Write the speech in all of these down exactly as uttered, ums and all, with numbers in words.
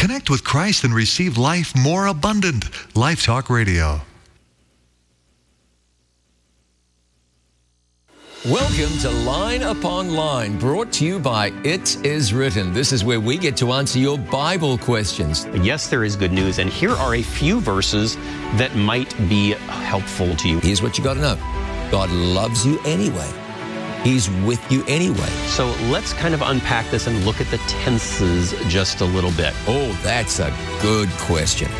Connect with Christ and receive life more abundant. Life Talk Radio. Welcome to Line Upon Line, brought to you by It Is Written. This is where we get to answer your Bible questions. Yes, there is good news, and here are a few verses that might be helpful to you. Here's what you got to know. God loves you anyway. He's with you anyway. So let's kind of unpack this and look at the tenses just a little bit. Oh, that's a good question.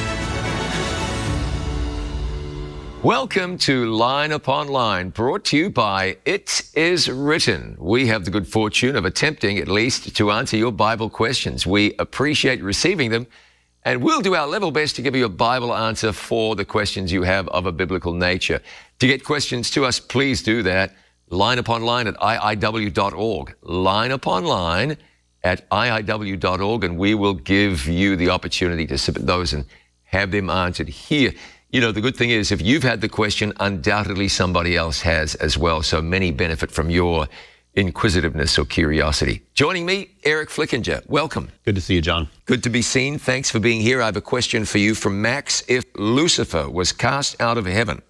Welcome to Line Upon Line, brought to you by It Is Written. We have the good fortune of attempting, at least, to answer your Bible questions. We appreciate receiving them, and we'll do our level best to give you a Bible answer for the questions you have of a biblical nature. To get questions to us, please do that. Line Upon Line at I I W dot org. Line Upon Line at I I W dot org, and we will give you the opportunity to submit those and have them answered here. You know, the good thing is, if you've had the question, undoubtedly somebody else has as well. So many benefit from your inquisitiveness or curiosity. Joining me, Eric Flickinger. Welcome. Good to see you, John. Good to be seen. Thanks for being here. I have a question for you from Max. If Lucifer was cast out of heaven,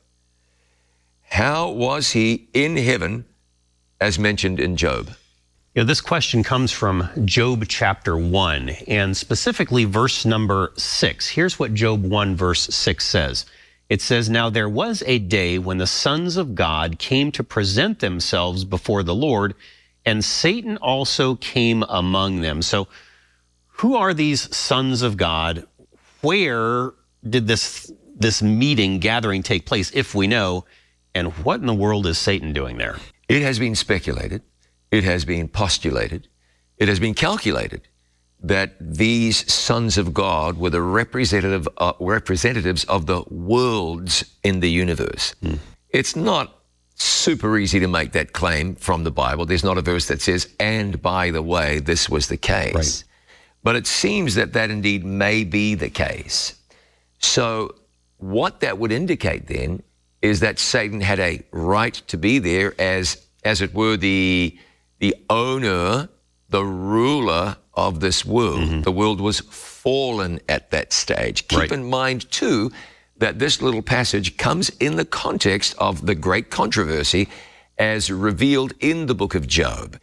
how was he in heaven as mentioned in Job? You know, this question comes from Job chapter one, and specifically verse number six. Here's what Job one verse six says. It says, "Now there was a day when the sons of God came to present themselves before the Lord, and Satan also came among them." So who are these sons of God? Where did this, this meeting, gathering take place, if we know? And what in the world is Satan doing there? It has been speculated. It has been postulated, it has been calculated that these sons of God were the representative, uh, representatives of the worlds in the universe. Mm. It's not super easy to make that claim from the Bible. There's not a verse that says, "and by the way, this was the case." Right. But it seems that that indeed may be the case. So what that would indicate then is that Satan had a right to be there as, as it were, the the owner, the ruler of this world. Mm-hmm. The world was fallen at that stage. Keep right. in mind, too, that this little passage comes in the context of the great controversy as revealed in the book of Job.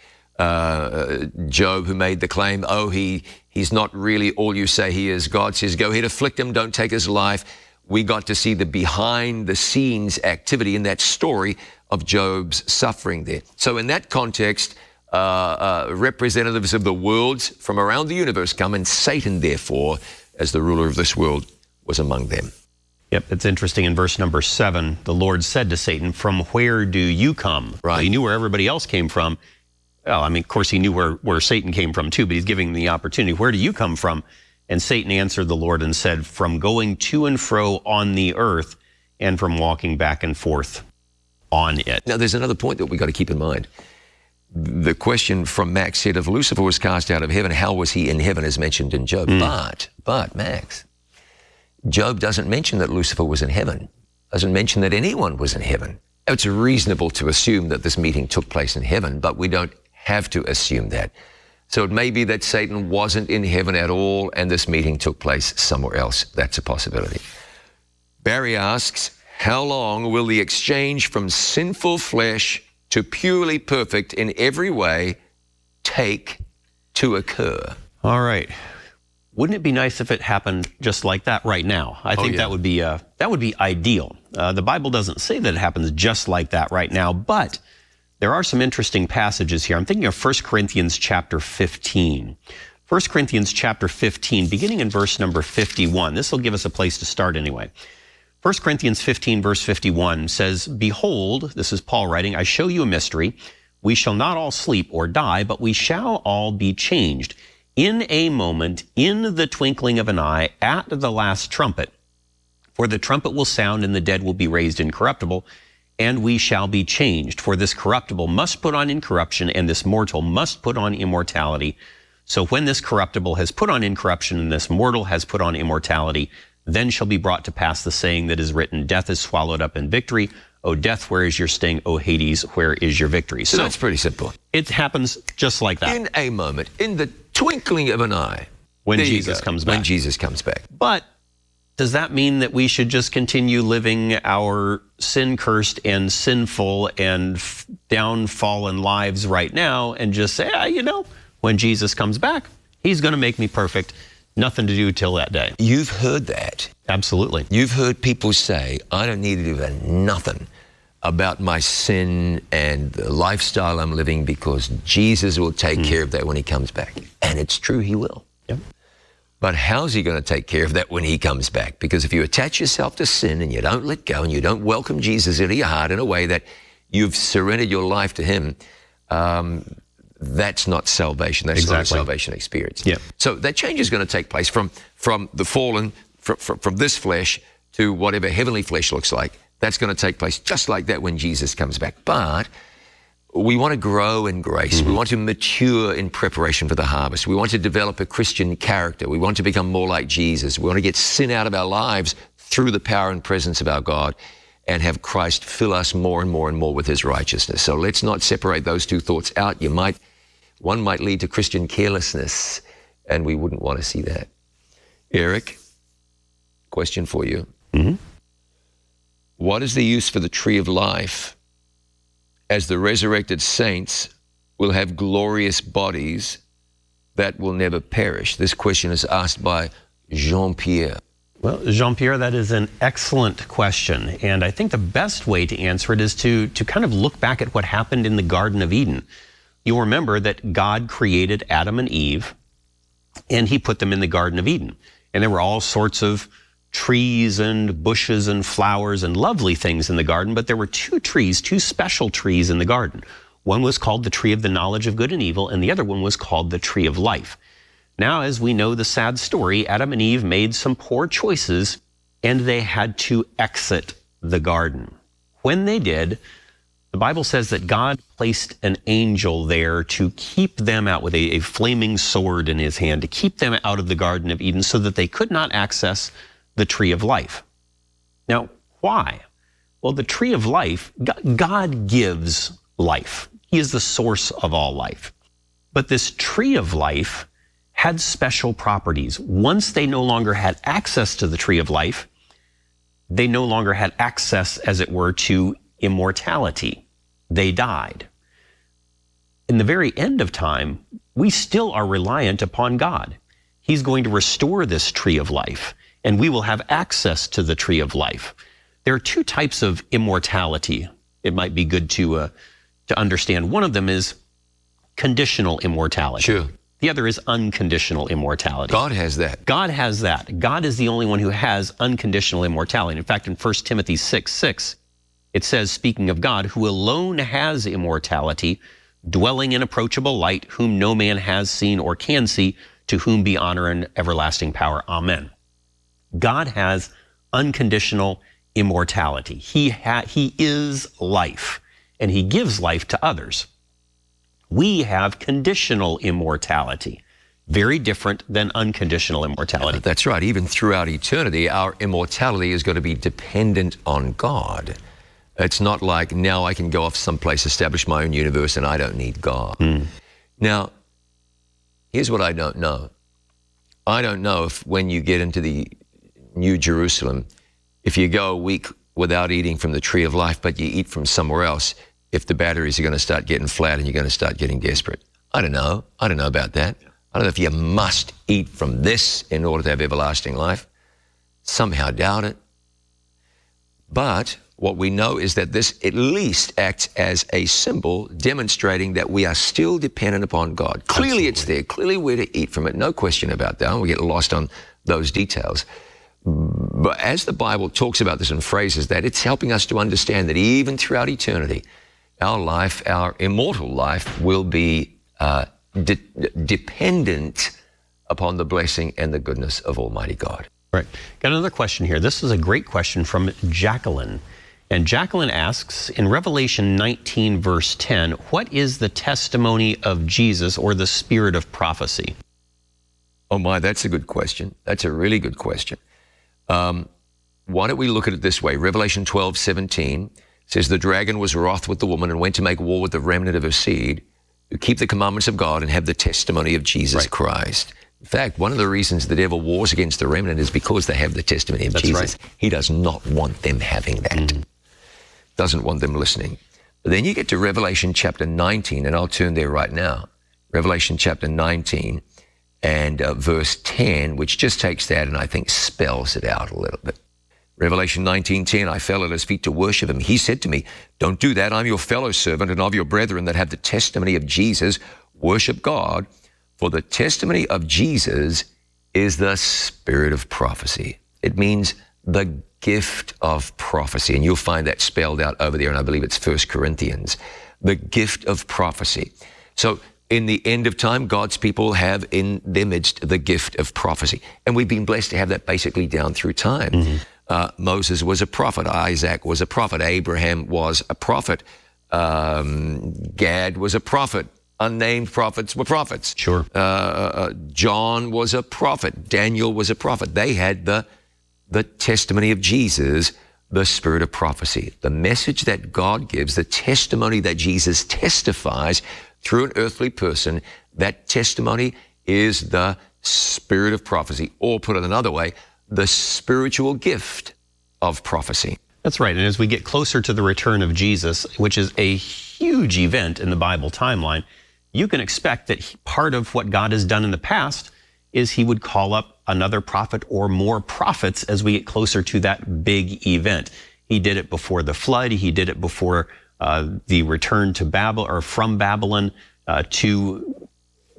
Uh, Job, who made the claim, oh, he he's not really all you say he is. God says, go ahead, afflict him, don't take his life. We got to see the behind-the-scenes activity in that story of Job's suffering there. So in that context, uh, uh, representatives of the worlds from around the universe come, and Satan, therefore, as the ruler of this world, was among them. Yep, it's interesting. In verse number seven, the Lord said to Satan, "From where do you come?" Right. So he knew where everybody else came from. Well, I mean, of course, he knew where, where Satan came from, too, but he's giving him the opportunity. Where do you come from? And Satan answered the Lord and said, "From going to and fro on the earth, and from walking back and forth on it." Now, there's another point that we got to keep in mind. The question from Max said, if Lucifer was cast out of heaven, how was he in heaven as mentioned in Job? Mm. But, but, Max, Job doesn't mention that Lucifer was in heaven, doesn't mention that anyone was in heaven. It's reasonable to assume that this meeting took place in heaven, but we don't have to assume that. So it may be that Satan wasn't in heaven at all and this meeting took place somewhere else. That's a possibility. Barry asks, how long will the exchange from sinful flesh to purely perfect in every way take to occur? All right. Wouldn't it be nice if it happened just like that right now? I think oh, yeah. that would be uh, that would be ideal. Uh, the Bible doesn't say that it happens just like that right now, but there are some interesting passages here. I'm thinking of First Corinthians chapter fifteen. First Corinthians chapter fifteen, beginning in verse number fifty-one. This will give us a place to start anyway. First Corinthians fifteen, verse fifty-one says, "Behold," this is Paul writing, "I show you a mystery. We shall not all sleep or die, but we shall all be changed in a moment, in the twinkling of an eye, at the last trumpet. For the trumpet will sound, and the dead will be raised incorruptible, and we shall be changed. For this corruptible must put on incorruption, and this mortal must put on immortality. So when this corruptible has put on incorruption, and this mortal has put on immortality, then shall be brought to pass the saying that is written, death is swallowed up in victory. O death, where is your sting? O Hades, where is your victory?" So, so that's pretty simple. It happens just like that. In a moment, in the twinkling of an eye. when There you Jesus go. comes back. When Jesus comes back. But does that mean that we should just continue living our sin-cursed and sinful and f- downfallen lives right now and just say, ah, you know, when Jesus comes back, he's going to make me perfect. Nothing to do till that day. You've heard that. Absolutely. You've heard people say, I don't need to do nothing about my sin and the lifestyle I'm living because Jesus will take mm. care of that when he comes back. And it's true, he will. Yep. But how's he going to take care of that when he comes back? Because if you attach yourself to sin and you don't let go and you don't welcome Jesus into your heart in a way that you've surrendered your life to him, um, that's not salvation. That's exactly. not a salvation experience. Yep. So that change is going to take place from, from the fallen, from, from, from this flesh to whatever heavenly flesh looks like. That's going to take place just like that when Jesus comes back. But we want to grow in grace. Mm-hmm. We want to mature in preparation for the harvest. We want to develop a Christian character. We want to become more like Jesus. We want to get sin out of our lives through the power and presence of our God and have Christ fill us more and more and more with his righteousness. So let's not separate those two thoughts out. You might, one might lead to Christian carelessness, and we wouldn't want to see that. Eric, question for you. Mm-hmm. What is the use for the tree of life as the resurrected saints will have glorious bodies that will never perish? This question is asked by Jean-Pierre. Well, Jean-Pierre, that is an excellent question. And I think the best way to answer it is to, to kind of look back at what happened in the Garden of Eden. You'll remember that God created Adam and Eve, and he put them in the Garden of Eden. And there were all sorts of trees and bushes and flowers and lovely things in the garden, but there were two trees, two special trees in the garden. One was called the tree of the knowledge of good and evil, and the other one was called the tree of life. Now, as we know the sad story, Adam and Eve made some poor choices, and they had to exit the garden. When they did, the Bible says that God placed an angel there to keep them out with a, a flaming sword in his hand, to keep them out of the Garden of Eden so that they could not access the tree of life. Now, why? Well, the tree of life, God gives life. He is the source of all life. But this tree of life had special properties. Once they no longer had access to the tree of life, they no longer had access, as it were, to immortality. They died. In the very end of time, we still are reliant upon God. He's going to restore this tree of life, and we will have access to the tree of life. There are two types of immortality. It might be good to uh, to understand. One of them is conditional immortality. Sure. The other is unconditional immortality. God has that. God has that. God is the only one who has unconditional immortality. In fact, in First Timothy six six, it says, speaking of God, who alone has immortality, dwelling in approachable light, whom no man has seen or can see, to whom be honor and everlasting power. Amen. God has unconditional immortality. He, ha- he is life, and he gives life to others. We have conditional immortality, very different than unconditional immortality. That's right. Even throughout eternity, our immortality is going to be dependent on God. It's not like now I can go off someplace, establish my own universe, and I don't need God. Mm. Now, here's what I don't know. I don't know if when you get into the New Jerusalem, if you go a week without eating from the tree of life, but you eat from somewhere else, if the batteries are going to start getting flat and you're going to start getting desperate. I don't know. I don't know about that. I don't know if you must eat from this in order to have everlasting life. Somehow doubt it. But what we know is that this at least acts as a symbol demonstrating that we are still dependent upon God. Clearly Absolutely. It's there. Clearly we're to eat from it. No question about that. We get lost on those details. But as the Bible talks about this and phrases that, it's helping us to understand that even throughout eternity, our life, our immortal life, will be uh, de- dependent upon the blessing and the goodness of Almighty God. Right. Got another question here. This is a great question from Jacqueline. And Jacqueline asks, in Revelation nineteen, verse ten, what is the testimony of Jesus or the spirit of prophecy? Oh my, that's a good question. That's a really good question. Um, why don't we look at it this way? Revelation twelve seventeen says, the dragon was wroth with the woman and went to make war with the remnant of her seed, who keep the commandments of God and have the testimony of Jesus Right. Christ. In fact, one of the reasons the devil wars against the remnant is because they have the testimony of That's Jesus. right. He does not want them having that. Mm. Doesn't want them listening. But then you get to Revelation chapter nineteen, and I'll turn there right now. Revelation chapter nineteen and uh, verse ten, which just takes that and I think spells it out a little bit. Revelation nineteen ten, I fell at his feet to worship him. He said to me, don't do that. I'm your fellow servant and of your brethren that have the testimony of Jesus. Worship God. For the testimony of Jesus is the spirit of prophecy. It means the gift of prophecy. And you'll find that spelled out over there, and I believe it's First Corinthians. The gift of prophecy. So in the end of time, God's people have in their midst the gift of prophecy. And we've been blessed to have that basically down through time. Mm-hmm. uh, Moses was a prophet. Isaac was a prophet. Abraham was a prophet. Um, Gad was a prophet. Unnamed prophets were prophets. Sure. Uh, uh, John was a prophet. Daniel was a prophet. They had the, the testimony of Jesus, the spirit of prophecy. The message that God gives, the testimony that Jesus testifies through an earthly person, that testimony is the spirit of prophecy. Or put it another way, the spiritual gift of prophecy. That's right. And as we get closer to the return of Jesus, which is a huge event in the Bible timeline, you can expect that part of what God has done in the past is he would call up another prophet or more prophets as we get closer to that big event. He did it before the flood. He did it before uh, the return to Babylon, or from Babylon uh, to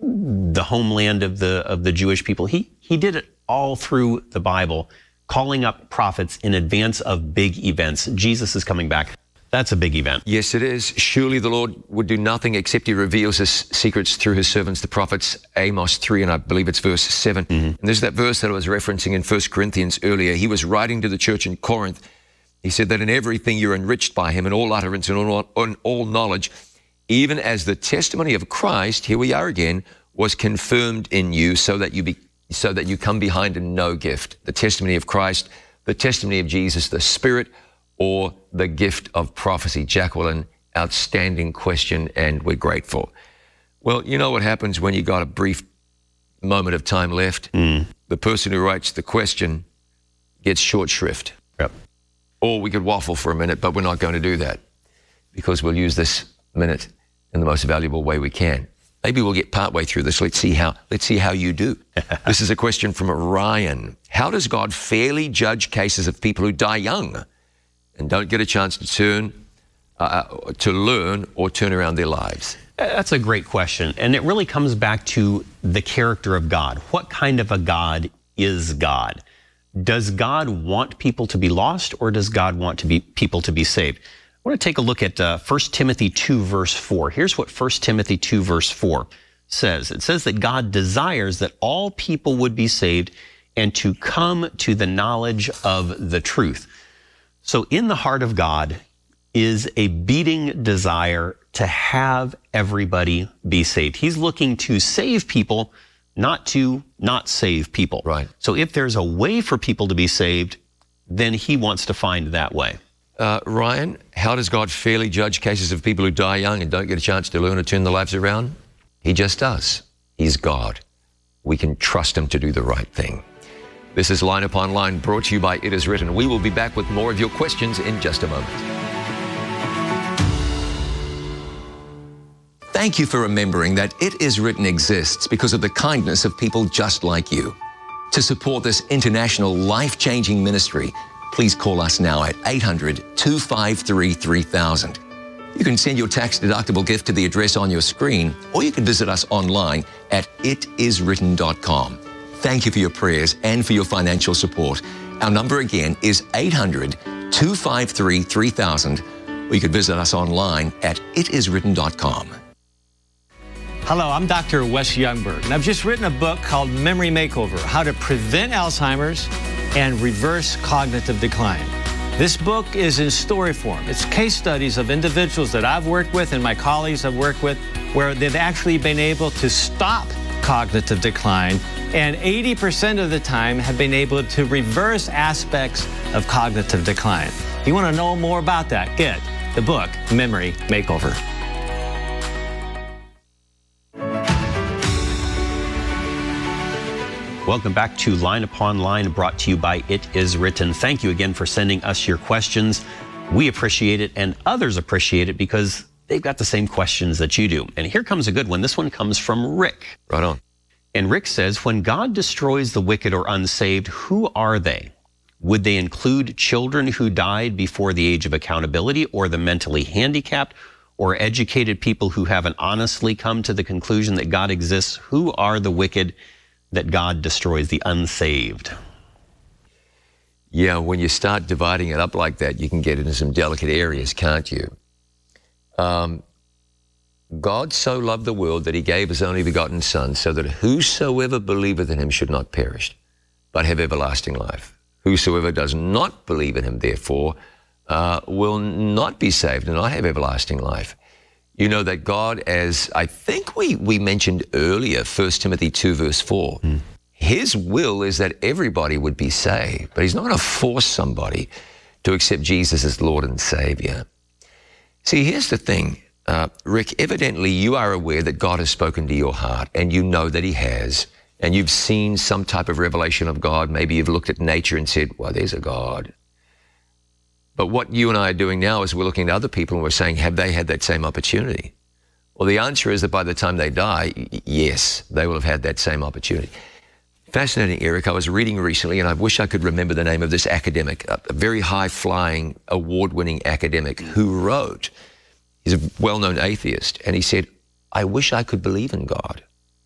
the homeland of the of the Jewish people. He he did it all through the Bible, calling up prophets in advance of big events. Jesus is coming back. That's a big event. Yes, it is. Surely the Lord would do nothing except he reveals his secrets through his servants, the prophets. Amos three, and I believe it's verse seven. Mm-hmm. And there's that verse that I was referencing in First Corinthians earlier. He was writing to the church in Corinth. He said that in everything you're enriched by him, in all utterance and all, in all knowledge, even as the testimony of Christ, here we are again, was confirmed in you, so that you be, so that you come behind in no gift. The testimony of Christ, the testimony of Jesus, the Spirit, or the gift of prophecy. Jacqueline, outstanding question, and we're grateful. Well, you know what happens when you got a brief moment of time left? Mm. The person who writes the question gets short shrift. Yep. Or we could waffle for a minute, but we're not going to do that because we'll use this minute in the most valuable way we can. Maybe we'll get partway through this. Let's see how, let's see how you do. This is a question from Ryan. How does God fairly judge cases of people who die young and don't get a chance to turn, uh, to learn or turn around their lives? That's a great question. And it really comes back to the character of God. What kind of a God is God? Does God want people to be lost, or does God want to be people to be saved? I want to take a look at uh, First Timothy two, verse four. Here's what First Timothy two, verse four says. It says that God desires that all people would be saved and to come to the knowledge of the truth. So in the heart of God is a beating desire to have everybody be saved. He's looking to save people, not to not save people. Right. So if there's a way for people to be saved, then he wants to find that way. Uh, Ryan, how does God fairly judge cases of people who die young and don't get a chance to learn or turn their lives around? He just does. He's God. We can trust him to do the right thing. This is Line Upon Line, brought to you by It Is Written. We will be back with more of your questions in just a moment. Thank you for remembering that It Is Written exists because of the kindness of people just like you. To support this international life-changing ministry, please call us now at eight hundred, two five three, three thousand. You can send your tax-deductible gift to the address on your screen, or you can visit us online at it is written dot com. Thank you for your prayers and for your financial support. Our number again is eight hundred, two five three, three thousand, or you can visit us online at it is written dot com. Hello, I'm Doctor Wes Youngberg, and I've just written a book called Memory Makeover, How to Prevent Alzheimer's and Reverse Cognitive Decline. This book is in story form. It's case studies of individuals that I've worked with and my colleagues I've worked with where they've actually been able to stop cognitive decline, and eighty percent of the time have been able to reverse aspects of cognitive decline. If you want to know more about that, get the book, Memory Makeover. Welcome back to Line Upon Line, brought to you by It Is Written. Thank you again for sending us your questions. We appreciate it, and others appreciate it because they've got the same questions that you do. And here comes a good one. This one comes from Rick. Right on. And Rick says, when God destroys the wicked or unsaved, who are they? Would they include children who died before the age of accountability, or the mentally handicapped, or educated people who haven't honestly come to the conclusion that God exists? Who are the wicked that God destroys, the unsaved? Yeah, when you start dividing it up like that, you can get into some delicate areas, can't you? Um, God so loved the world that he gave his only begotten Son, so that whosoever believeth in him should not perish, but have everlasting life. Whosoever does not believe in him, therefore, uh, will not be saved and not have everlasting life. You know that God, as I think we, we mentioned earlier, First Timothy two, verse four, mm. his will is that everybody would be saved, but he's not going to force somebody to accept Jesus as Lord and Savior. See, here's the thing, uh, Rick, evidently you are aware that God has spoken to your heart, and you know that he has, and you've seen some type of revelation of God. Maybe you've looked at nature and said, well, there's a God. But what you and I are doing now is we're looking at other people and we're saying, have they had that same opportunity? Well, the answer is that by the time they die, yes, they will have had that same opportunity. Fascinating, Eric. I was reading recently, and I wish I could remember the name of this academic, a very high-flying, award-winning academic who wrote, he's a well-known atheist, and he said, I wish I could believe in God.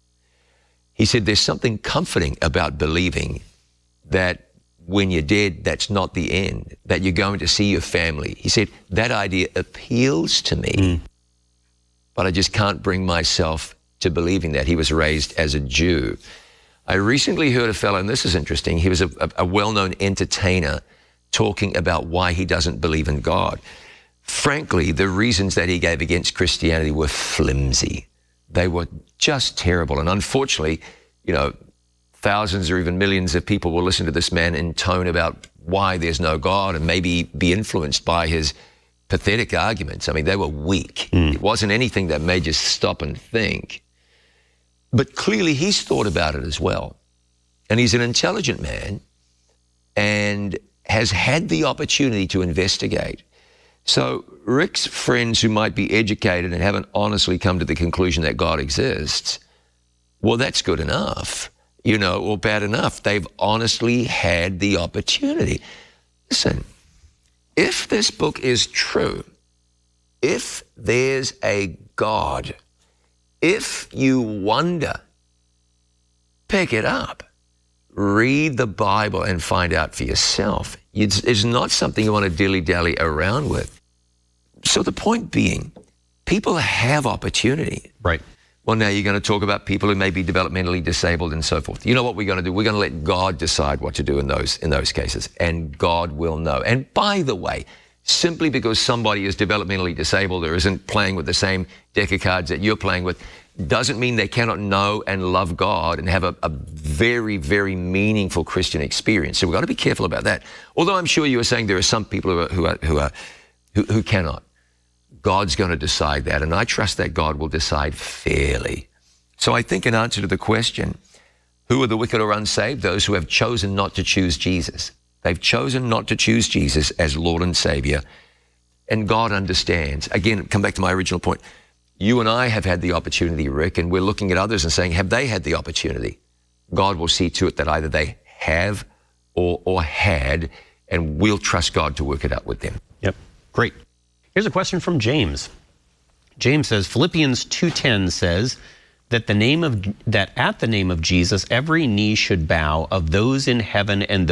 He said, there's something comforting about believing that when you're dead, that's not the end, that you're going to see your family. He said, that idea appeals to me, mm. but I just can't bring myself to believing that. He was raised as a Jew. I recently heard a fellow, and this is interesting, he was a, a, a well-known entertainer talking about why he doesn't believe in God. Frankly, the reasons that he gave against Christianity were flimsy. They were just terrible. And unfortunately, you know, thousands or even millions of people will listen to this man intone about why there's no God and maybe be influenced by his pathetic arguments. I mean, they were weak. Mm. It wasn't anything that made you stop and think. But clearly he's thought about it as well. And he's an intelligent man and has had the opportunity to investigate. So Rick's friends who might be educated and haven't honestly come to the conclusion that God exists, well, that's good enough, you know, or bad enough. They've honestly had the opportunity. Listen, if this book is true, if there's a God, if you wonder, pick it up. Read the Bible and find out for yourself. It's, it's not something you want to dilly-dally around with. So the point being, people have opportunity. Right. Well, now you're going to talk about people who may be developmentally disabled and so forth. You know what we're going to do? We're going to let God decide what to do in those, in those cases, and God will know. And by the way, simply because somebody is developmentally disabled or isn't playing with the same deck of cards that you're playing with, doesn't mean they cannot know and love God and have a, a very, very meaningful Christian experience. So we've got to be careful about that. Although I'm sure you were saying there are some people who are, who are, who are, who, who cannot. God's going to decide that, and I trust that God will decide fairly. So I think in answer to the question, who are the wicked or unsaved? Those who have chosen not to choose Jesus. They've chosen not to choose Jesus as Lord and Savior, and God understands. Again, come back to my original point. You and I have had the opportunity, Rick, and we're looking at others and saying, have they had the opportunity? God will see to it that either they have or, or had, and we'll trust God to work it out with them. Yep, great. Here's a question from James. James says, Philippians two ten says that the name of that at the name of Jesus every knee should bow, of those in heaven and